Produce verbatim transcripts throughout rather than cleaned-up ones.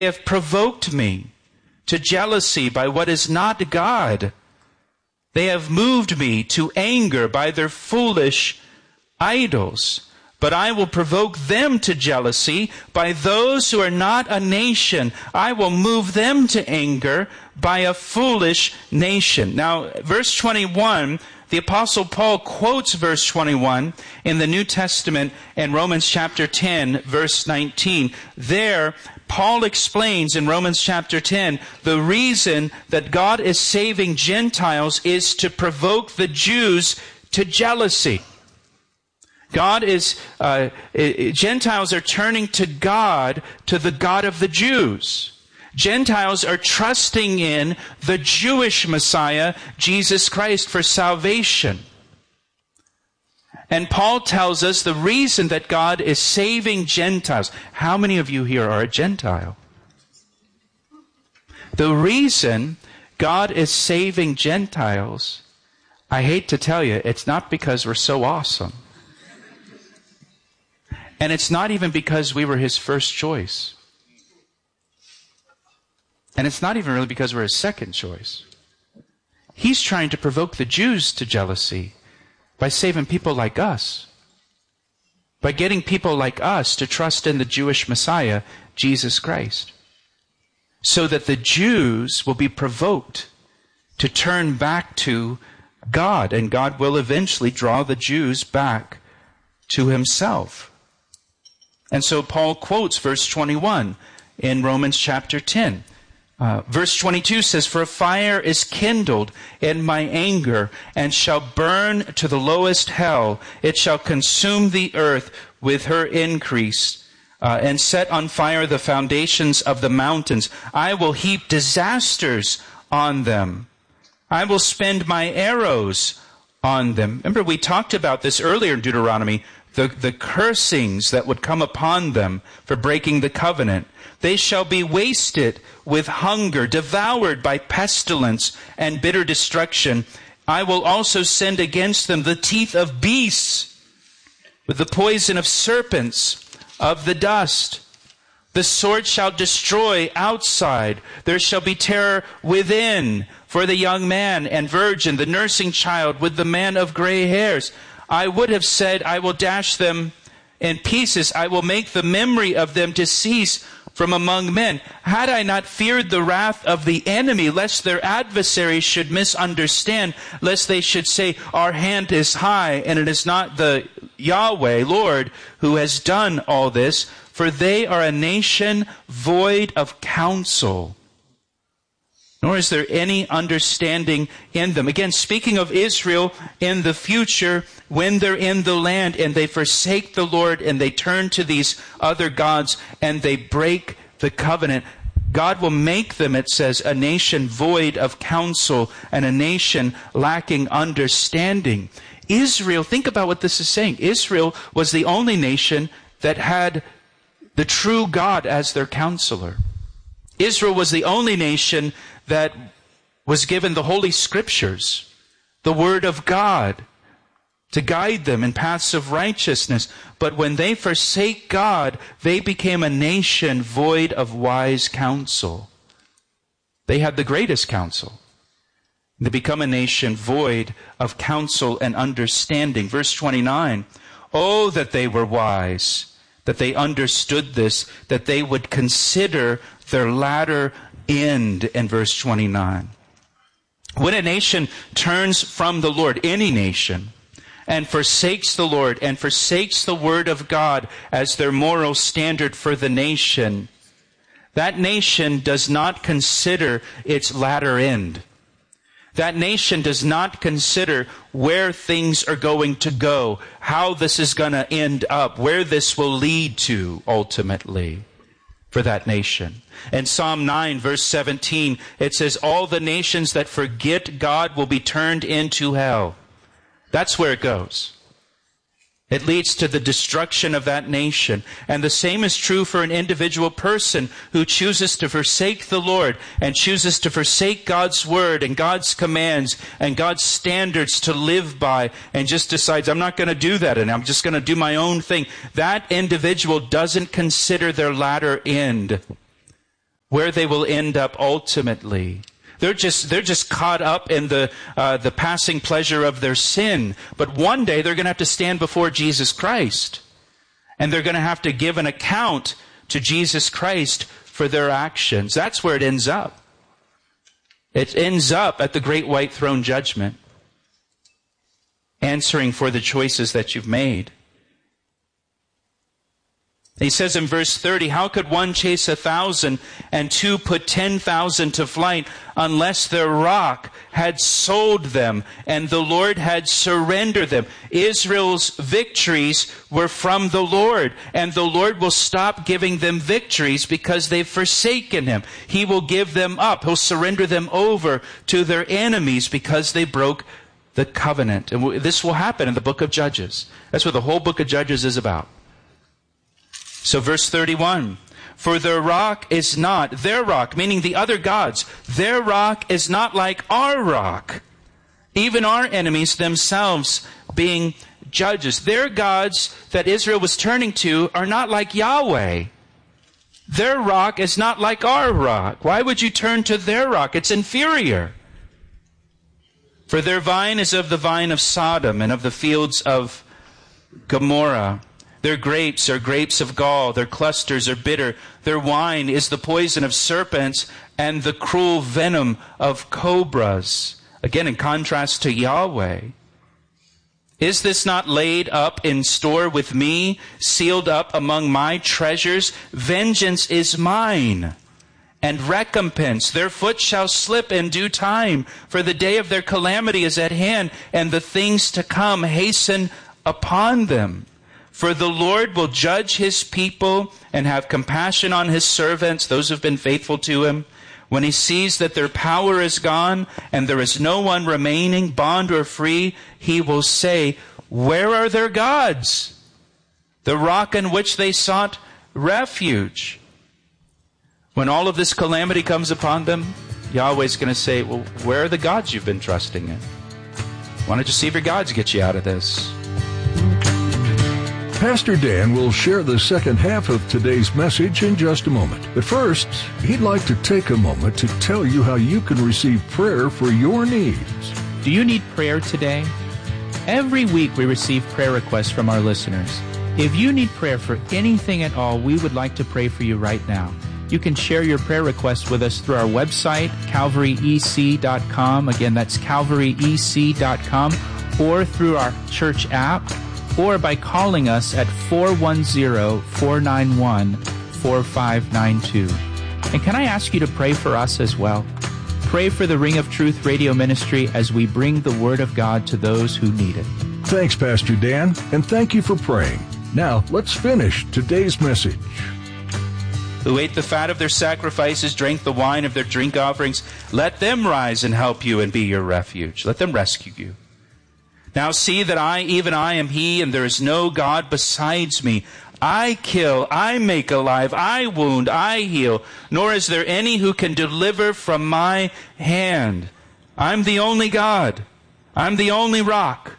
They have provoked me to jealousy by what is not God. They have moved me to anger by their foolish idols. But I will provoke them to jealousy by those who are not a nation. I will move them to anger by a foolish nation. Now, verse twenty-one, the Apostle Paul quotes verse twenty-one in the New Testament in Romans chapter ten, verse nineteen. There, Paul explains in Romans chapter ten, the reason that God is saving Gentiles is to provoke the Jews to jealousy. God is, uh, Gentiles are turning to God, to the God of the Jews. Gentiles are trusting in the Jewish Messiah, Jesus Christ, for salvation. And Paul tells us the reason that God is saving Gentiles. How many of you here are a Gentile? The reason God is saving Gentiles, I hate to tell you, it's not because we're so awesome. And it's not even because we were his first choice. And it's not even really because we're his second choice. He's trying to provoke the Jews to jealousy by saving people like us. By getting people like us to trust in the Jewish Messiah, Jesus Christ. So that the Jews will be provoked to turn back to God. And God will eventually draw the Jews back to himself. And so Paul quotes verse twenty-one in Romans chapter ten. Uh, verse twenty-two says, "For a fire is kindled in my anger, and shall burn to the lowest hell. It shall consume the earth with her increase, uh, and set on fire the foundations of the mountains. I will heap disasters on them. I will spend my arrows on them." Remember, we talked about this earlier in Deuteronomy. The, the cursings that would come upon them for breaking the covenant. They shall be wasted with hunger, devoured by pestilence and bitter destruction. I will also send against them the teeth of beasts, with the poison of serpents, of the dust. The sword shall destroy outside. There shall be terror within for the young man and virgin, the nursing child with the man of gray hairs. I would have said, I will dash them in pieces. I will make the memory of them to cease from among men. Had I not feared the wrath of the enemy, lest their adversaries should misunderstand, lest they should say, our hand is high, and it is not the Yahweh, Lord, who has done all this, for they are a nation void of counsel, nor is there any understanding in them. Again, speaking of Israel in the future, when they're in the land and they forsake the Lord and they turn to these other gods and they break the covenant, God will make them, it says, a nation void of counsel and a nation lacking understanding. Israel, think about what this is saying. Israel was the only nation that had the true God as their counselor. Israel was the only nation that was given the Holy Scriptures, the Word of God, to guide them in paths of righteousness. But when they forsake God, they became a nation void of wise counsel. They had the greatest counsel. They become a nation void of counsel and understanding. Verse twenty-nine, oh, that they were wise, that they understood this, that they would consider their latter end, in verse twenty-nine. When a nation turns from the Lord, any nation, and forsakes the Lord and forsakes the Word of God as their moral standard for the nation, that nation does not consider its latter end. That nation does not consider where things are going to go, how this is going to end up, where this will lead to ultimately for that nation. In Psalm nine, verse seventeen, it says, all the nations that forget God will be turned into hell. That's where it goes. It leads to the destruction of that nation. And the same is true for an individual person who chooses to forsake the Lord and chooses to forsake God's word and God's commands and God's standards to live by and just decides, I'm not going to do that and I'm just going to do my own thing. That individual doesn't consider their latter end. where they will end up ultimately. They're just, they're just caught up in the, uh, the passing pleasure of their sin. But one day they're going to have to stand before Jesus Christ. And they're going to have to give an account to Jesus Christ for their actions. That's where it ends up. It ends up at the great white throne judgment, answering for the choices that you've made. He says in verse thirty, how could one chase a thousand and two put ten thousand to flight unless their rock had sold them and the Lord had surrendered them? Israel's victories were from the Lord, and the Lord will stop giving them victories because they've forsaken Him. He will give them up. He'll surrender them over to their enemies because they broke the covenant. And this will happen in the book of Judges. That's what the whole book of Judges is about. So verse thirty-one, for their rock is not, their rock, meaning the other gods, their rock is not like our rock, even our enemies themselves being judges. Their gods that Israel was turning to are not like Yahweh. Their rock is not like our rock. Why would you turn to their rock? It's inferior. For their vine is of the vine of Sodom and of the fields of Gomorrah. Their grapes are grapes of gall. Their clusters are bitter. Their wine is the poison of serpents and the cruel venom of cobras. Again, in contrast to Yahweh. Is this not laid up in store with me, sealed up among my treasures? Vengeance is mine, and recompense. Their foot shall slip in due time, for the day of their calamity is at hand, and the things to come hasten upon them. For the Lord will judge His people and have compassion on His servants, those who have been faithful to Him. When He sees that their power is gone and there is no one remaining, bond or free, He will say, where are their gods? The rock in which they sought refuge. When all of this calamity comes upon them, Yahweh's going to say, well, where are the gods you've been trusting in? Why don't you see if your gods get you out of this? Pastor Dan will share the second half of today's message in just a moment. But first, he'd like to take a moment to tell you how you can receive prayer for your needs. Do you need prayer today? Every week we receive prayer requests from our listeners. If you need prayer for anything at all, we would like to pray for you right now. You can share your prayer requests with us through our website, calvary e c dot com. Again, that's calvary e c dot com, or through our church app, or by calling us at four one zero, four nine one, four five nine two. And can I ask you to pray for us as well? Pray for the Ring of Truth radio ministry as we bring the Word of God to those who need it. Thanks, Pastor Dan, and thank you for praying. Now, let's finish today's message. Who ate the fat of their sacrifices, drank the wine of their drink offerings, let them rise and help you and be your refuge. Let them rescue you. Now see that I, even I, am He, and there is no God besides me. I kill, I make alive, I wound, I heal, nor is there any who can deliver from my hand. I'm the only God. I'm the only rock.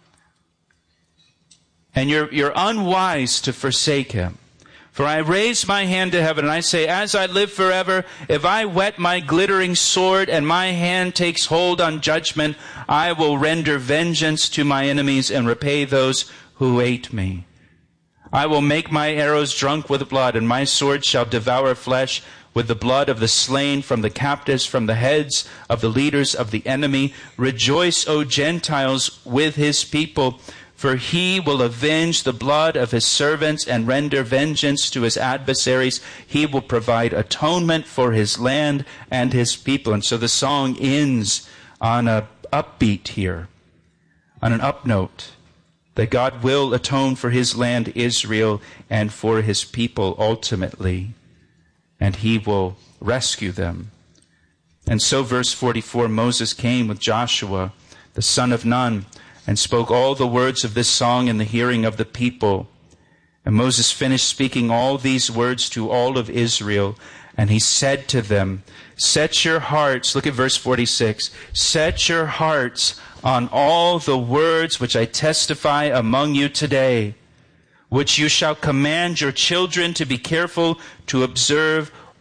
And you're, you're unwise to forsake Him. For I raise my hand to heaven, and I say, as I live forever, if I whet my glittering sword, and my hand takes hold on judgment, I will render vengeance to my enemies, and repay those who hate me. I will make my arrows drunk with blood, and my sword shall devour flesh with the blood of the slain, from the captives, from the heads of the leaders of the enemy. Rejoice, O Gentiles, with His people, for He will avenge the blood of His servants and render vengeance to His adversaries. He will provide atonement for His land and His people. And so the song ends on an upbeat here, on an up note, that God will atone for His land, Israel, and for His people ultimately, and He will rescue them. And so verse forty-four, Moses came with Joshua, the son of Nun, and spoke all the words of this song in the hearing of the people. And Moses finished speaking all these words to all of Israel, and he said to them, set your hearts, look at verse forty-six, set your hearts on all the words which I testify among you today, which you shall command your children to be careful to observe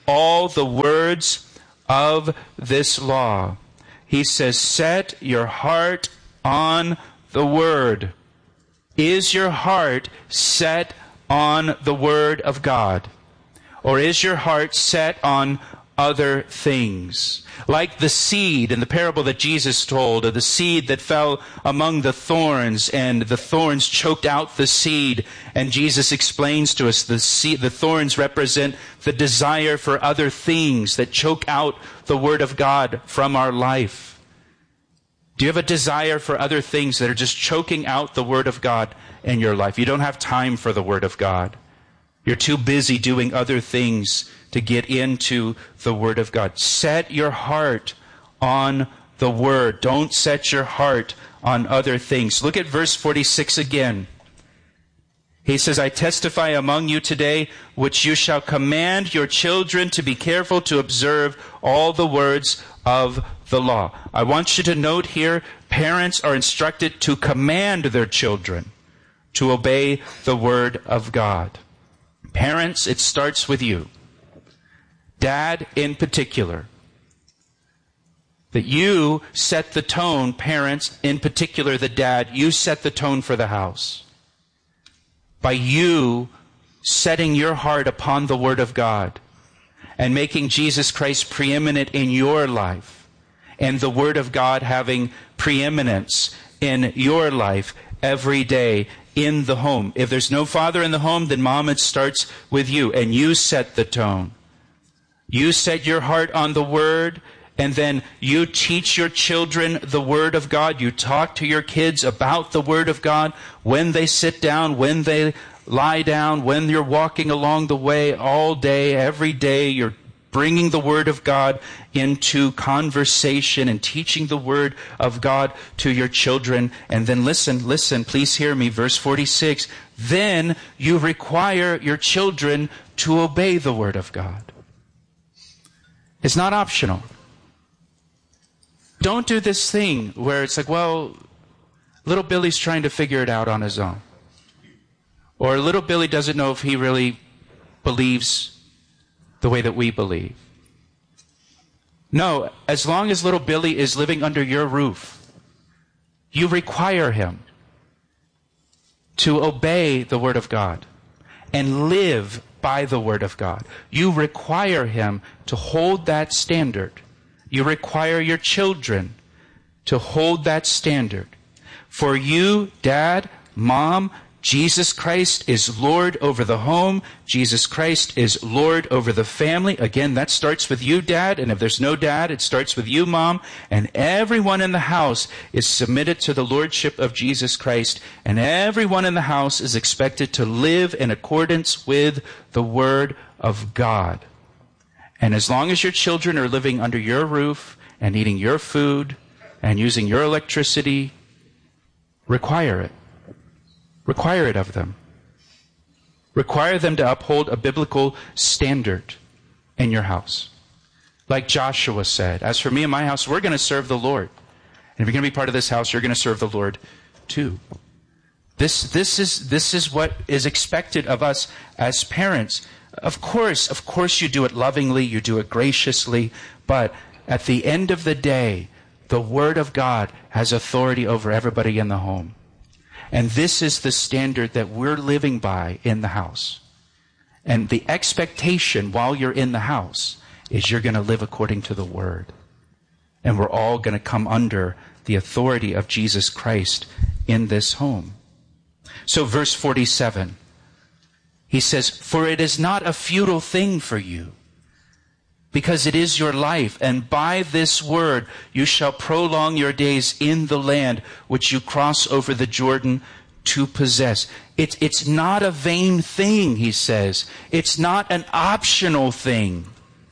all the words of this law. He says, set your heart on the Word. Is your heart set on the Word of God? Or is your heart set on other things? Like the seed in the parable that Jesus told, of the seed that fell among the thorns, and the thorns choked out the seed. And Jesus explains to us the seed, the thorns represent the desire for other things that choke out the Word of God from our life. Do you have a desire for other things that are just choking out the Word of God in your life? You don't have time for the Word of God. You're too busy doing other things to get into the Word of God. Set your heart on the Word. Don't set your heart on other things. Look at verse forty-six again. He says, I testify among you today, which you shall command your children to be careful to observe all the words of the law. I want you to note here, parents are instructed to command their children to obey the Word of God. Parents, it starts with you. Dad in particular. That you set the tone, parents, in particular the dad, you set the tone for the house. By you setting your heart upon the Word of God and making Jesus Christ preeminent in your life, and the Word of God having preeminence in your life every day in the home. If there's no father in the home, then mom, it starts with you, and you set the tone. You set your heart on the Word, and then you teach your children the Word of God. You talk to your kids about the Word of God when they sit down, when they lie down, when you're walking along the way, all day, every day. You're bringing the Word of God into conversation and teaching the Word of God to your children. And then listen, listen, please hear me, verse forty-six. Then you require your children to obey the Word of God. It's not optional. Don't do this thing where it's like, well, little Billy's trying to figure it out on his own. Or little Billy doesn't know if he really believes the way that we believe. No, as long as little Billy is living under your roof, you require him to obey the Word of God and live by the Word of God. You require him to hold that standard. You require your children to hold that standard. For you, dad, mom, Jesus Christ is Lord over the home. Jesus Christ is Lord over the family. Again, that starts with you, dad. And if there's no dad, it starts with you, mom. And everyone in the house is submitted to the Lordship of Jesus Christ. And everyone in the house is expected to live in accordance with the Word of God. And as long as your children are living under your roof and eating your food and using your electricity, require it. Require it of them. Require them to uphold a biblical standard in your house. Like Joshua said, as for me and my house, we're going to serve the Lord. And if you're going to be part of this house, you're going to serve the Lord too. This, this is, this is what is expected of us as parents. Of course, of course you do it lovingly, you do it graciously, but at the end of the day, the Word of God has authority over everybody in the home. And this is the standard that we're living by in the house. And the expectation while you're in the house is you're going to live according to the Word. And we're all going to come under the authority of Jesus Christ in this home. So verse forty-seven, he says, for it is not a futile thing for you, because it is your life, and by this word you shall prolong your days in the land which you cross over the Jordan to possess. It, it's not a vain thing, he says. It's not an optional thing.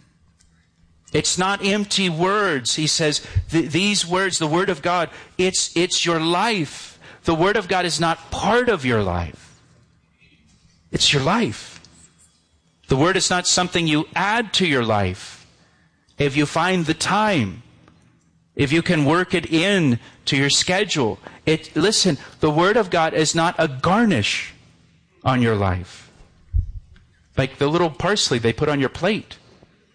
It's not empty words. He says, th- these words, the Word of God, it's, it's your life. The Word of God is not part of your life. It's your life. The Word is not something you add to your life. If you find the time, if you can work it in to your schedule, it, listen, the Word of God is not a garnish on your life. Like the little parsley they put on your plate.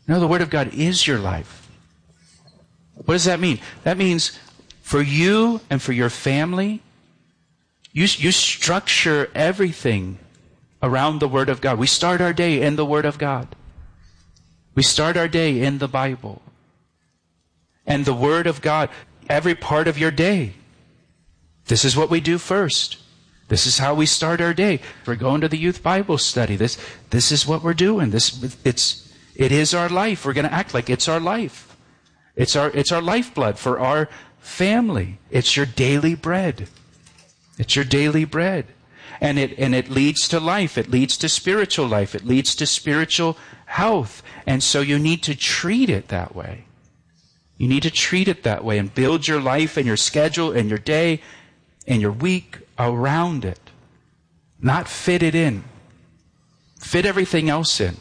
No, the Word of God is your life. What does that mean? That means for you and for your family, you, you structure everything around the Word of God. We start our day in the Word of God. We start our day in the Bible. And the Word of God, every part of your day. This is what we do first. This is how we start our day. We're going to the youth Bible study. This, this is what we're doing. This, it's, it is our life. We're going to act like it's our life. It's our, it's our lifeblood for our family. It's your daily bread. It's your daily bread. And it, and it leads to life. It leads to spiritual life. It leads to spiritual health. And so you need to treat it that way. You need to treat it that way and build your life and your schedule and your day and your week around it. Not fit it in. Fit everything else in.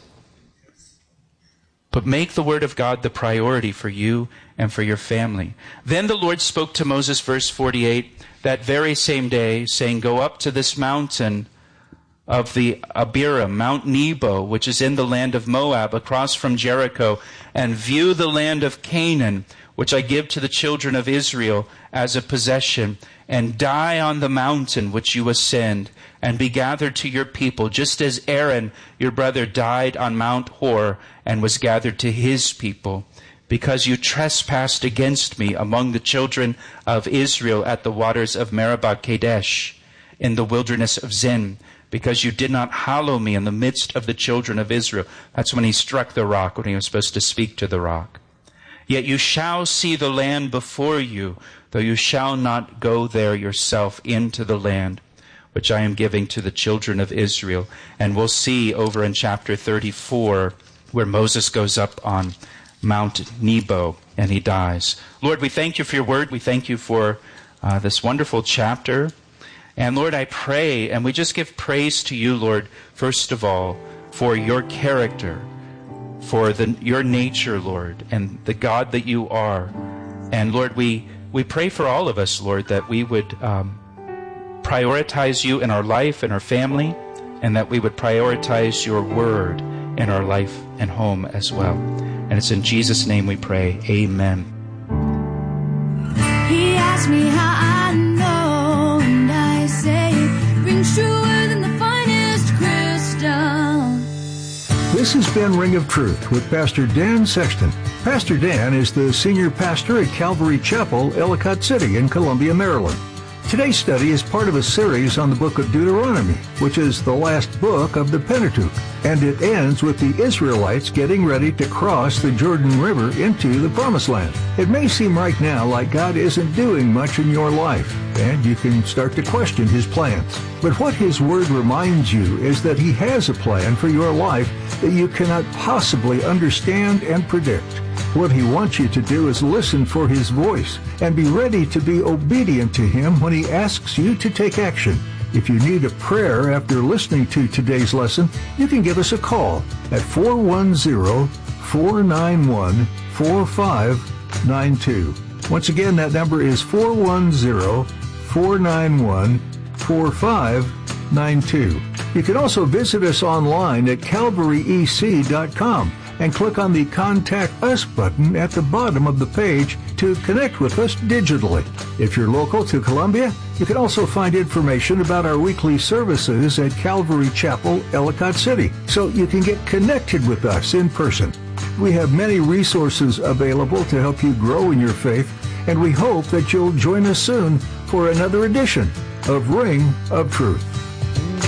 But make the Word of God the priority for you and for your family. Then the Lord spoke to Moses, verse forty-eight, that very same day, saying, go up to this mountain of the Abiram, Mount Nebo, which is in the land of Moab, across from Jericho, and view the land of Canaan, which I give to the children of Israel as a possession, and die on the mountain which you ascend, and be gathered to your people, just as Aaron, your brother, died on Mount Hor, and was gathered to his people, because you trespassed against me among the children of Israel at the waters of Meribah Kadesh, in the wilderness of Zin, because you did not hallow me in the midst of the children of Israel. That's when he struck the rock, when he was supposed to speak to the rock. Yet you shall see the land before you, though you shall not go there yourself into the land which I am giving to the children of Israel. And we'll see over in chapter thirty-four where Moses goes up on Mount Nebo and he dies. Lord, we thank you for your word. We thank you for uh, this wonderful chapter. And Lord, I pray, and we just give praise to you, Lord, first of all, for your character, for the, your nature, Lord, and the God that you are. And Lord, we, we pray for all of us, Lord, that we would um, prioritize you in our life and our family, and that we would prioritize your word in our life and home as well. And it's in Jesus' name we pray. Amen. He asked me how I know, and I say it rings truer than the finest crystal. This has been Ring of Truth with Pastor Dan Sexton. Pastor Dan is the senior pastor at Calvary Chapel, Ellicott City in Columbia, Maryland. Today's study is part of a series on the book of Deuteronomy, which is the last book of the Pentateuch, and it ends with the Israelites getting ready to cross the Jordan River into the Promised Land. It may seem right now like God isn't doing much in your life, and you can start to question His plans. But what His Word reminds you is that He has a plan for your life that you cannot possibly understand and predict. What He wants you to do is listen for His voice and be ready to be obedient to Him when He asks you to take action. If you need a prayer after listening to today's lesson, you can give us a call at four one zero, four nine one, four five nine two. Once again, that number is four one zero, four nine one, four five nine two. You can also visit us online at calvary e c dot com and click on the Contact Us button at the bottom of the page to connect with us digitally. If you're local to Columbia, you can also find information about our weekly services at Calvary Chapel, Ellicott City, so you can get connected with us in person. We have many resources available to help you grow in your faith, and we hope that you'll join us soon for another edition of Ring of Truth.